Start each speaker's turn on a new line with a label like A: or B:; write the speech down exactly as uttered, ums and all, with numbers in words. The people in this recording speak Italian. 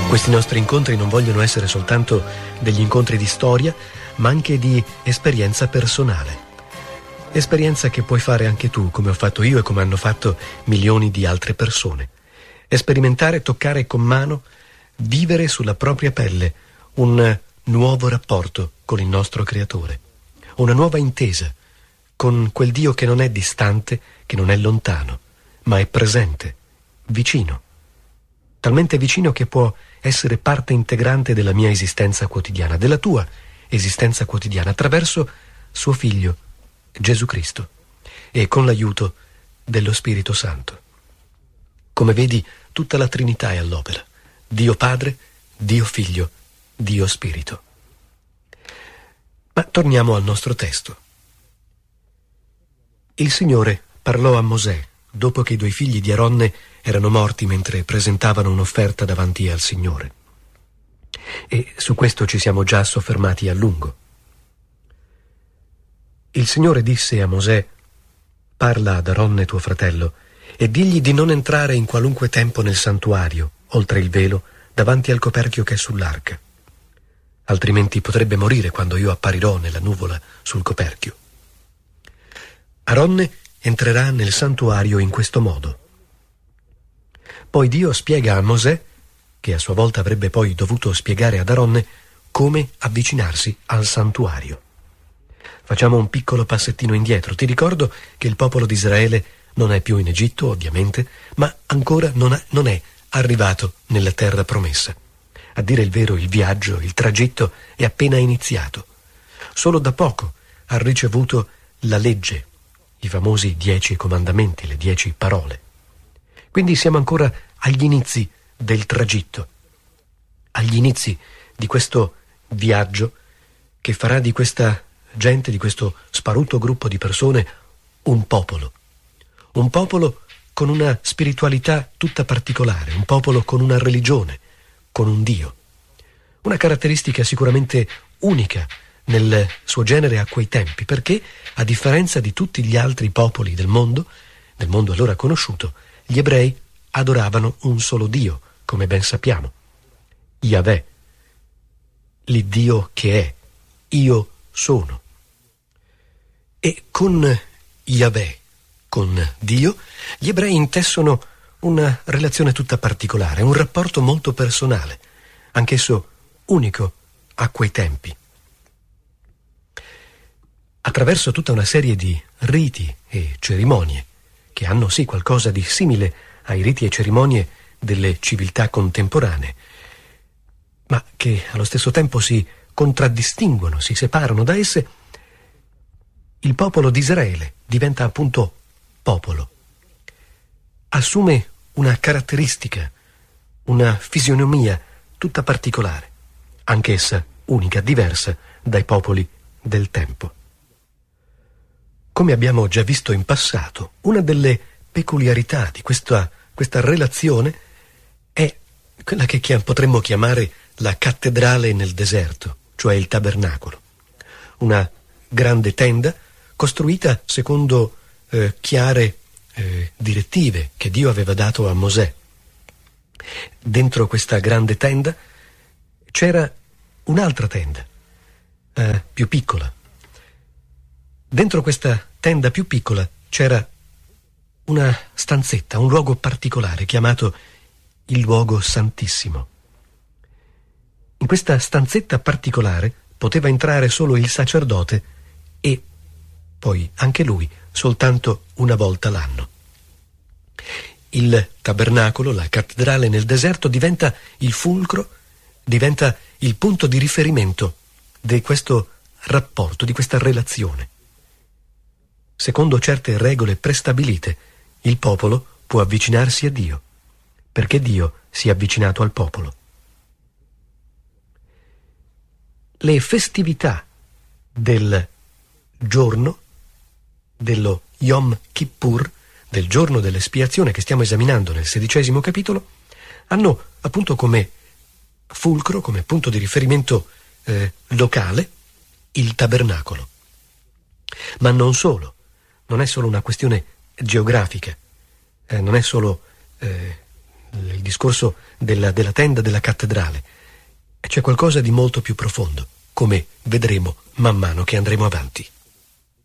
A: Questi nostri incontri non vogliono essere soltanto degli incontri di storia, ma anche di esperienza personale. Esperienza che puoi fare anche tu, come ho fatto io e come hanno fatto milioni di altre persone. Sperimentare, toccare con mano, vivere sulla propria pelle un nuovo rapporto con il nostro Creatore, una nuova intesa con quel Dio che non è distante, che non è lontano, ma è presente, vicino. Talmente vicino che può essere parte integrante della mia esistenza quotidiana, della tua esistenza quotidiana, attraverso suo Figlio, Gesù Cristo, e con l'aiuto dello Spirito Santo. Come vedi, tutta la Trinità è all'opera. Dio Padre, Dio Figlio, Dio Spirito. Ma torniamo al nostro testo. Il Signore parlò a Mosè dopo che i due figli di Aronne erano morti mentre presentavano un'offerta davanti al Signore. E su questo ci siamo già soffermati a lungo. Il Signore disse a Mosè: «Parla ad Aronne tuo fratello e digli di non entrare in qualunque tempo nel santuario, oltre il velo, davanti al coperchio che è sull'arca. Altrimenti potrebbe morire quando io apparirò nella nuvola sul coperchio». Aronne entrerà nel santuario in questo modo. Poi Dio spiega a Mosè, che a sua volta avrebbe poi dovuto spiegare ad Aronne, come avvicinarsi al santuario. Facciamo un piccolo passettino indietro. Ti ricordo che il popolo di Israele non è più in Egitto, ovviamente, ma ancora non, ha, non è arrivato nella terra promessa. A dire il vero, il viaggio, il tragitto è appena iniziato. Solo da poco ha ricevuto la legge, i famosi dieci comandamenti, le dieci parole. Quindi siamo ancora agli inizi del tragitto, agli inizi di questo viaggio che farà di questa gente, di questo sparuto gruppo di persone, un popolo. Un popolo con una spiritualità tutta particolare, un popolo con una religione, con un Dio. Una caratteristica sicuramente unica nel suo genere a quei tempi, perché, a differenza di tutti gli altri popoli del mondo, del mondo allora conosciuto, gli ebrei adoravano un solo Dio, come ben sappiamo. Yahweh, l'Iddio che è, io sono. E con Yahweh, con Dio, gli ebrei intessono una relazione tutta particolare, un rapporto molto personale, anch'esso unico a quei tempi. Attraverso tutta una serie di riti e cerimonie, che hanno sì qualcosa di simile ai riti e cerimonie delle civiltà contemporanee, ma che allo stesso tempo si contraddistinguono, si separano da esse, il popolo di Israele diventa appunto popolo. Assume una caratteristica, una fisionomia tutta particolare, anch'essa unica, diversa dai popoli del tempo. Come abbiamo già visto in passato, una delle peculiarità di questa, questa relazione è quella che potremmo chiamare la cattedrale nel deserto, cioè il tabernacolo. Una grande tenda costruita secondo eh, chiare eh, direttive che Dio aveva dato a Mosè. Dentro questa grande tenda c'era un'altra tenda, eh, più piccola. Dentro questa tenda più piccola c'era una stanzetta, un luogo particolare chiamato il luogo santissimo. In questa stanzetta particolare poteva entrare solo il sacerdote e poi anche lui soltanto una volta l'anno. Il tabernacolo, la cattedrale nel deserto, diventa il fulcro, diventa il punto di riferimento di questo rapporto, di questa relazione. Secondo certe regole prestabilite, il popolo può avvicinarsi a Dio, perché Dio si è avvicinato al popolo. Le festività del giorno, dello Yom Kippur, del giorno dell'espiazione che stiamo esaminando nel sedicesimo capitolo, hanno appunto come fulcro, come punto di riferimento eh, locale, il tabernacolo. Ma non solo. Non è solo una questione geografica, eh, non è solo eh, il discorso della, della tenda della cattedrale. E c'è qualcosa di molto più profondo, come vedremo man mano che andremo avanti.